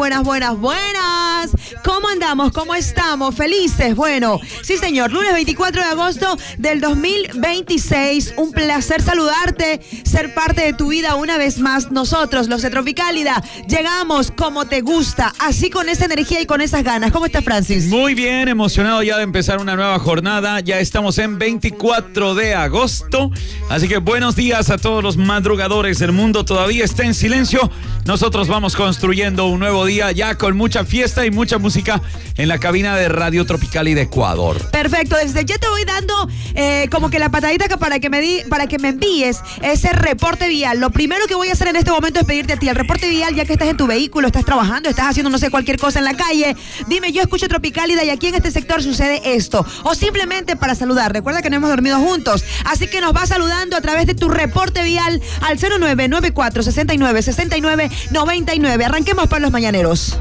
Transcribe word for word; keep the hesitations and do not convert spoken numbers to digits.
buenas, buenas, buenas. ¿Cómo andamos? ¿Cómo estamos? ¿Felices? Bueno, sí señor, lunes veinticuatro de agosto del dos mil veintiséis. Un placer saludarte, ser parte de tu vida una vez más. Nosotros, los de Tropicálida, llegamos como te gusta, así con esa energía y con esas ganas. ¿Cómo está Francis? Muy bien, emocionado ya de empezar una nueva jornada. Ya estamos en veinticuatro de agosto. Así que buenos días a todos los madrugadores. El mundo todavía está en silencio. Nosotros vamos construyendo un nuevo día ya con mucha fiesta y mucha música en la cabina de Radio Tropicálida Ecuador. Perfecto, desde ya te voy dando eh, como que la patadita que para que me di, para que me envíes ese reporte vial. Lo primero que voy a hacer en este momento es pedirte a ti el reporte vial, ya que estás en tu vehículo, estás trabajando, estás haciendo no sé cualquier cosa en la calle. Dime, yo escucho Tropicálida y aquí en este sector sucede esto. O simplemente para saludar. Recuerda que no hemos dormido juntos, así que nos va saludando a través de tu reporte vial al cero nueve nueve cuatro seis nueve seis nueve nueve nueve. Arranquemos para los mañaneros.